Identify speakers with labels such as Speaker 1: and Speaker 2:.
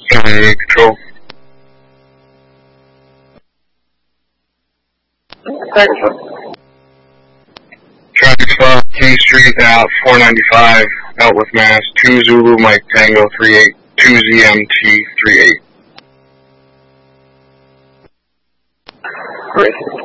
Speaker 1: Control. Traffic stop, King Street out 495, Outwith Mass, 2 Zulu Mike Tango 38, 2 ZMT 38.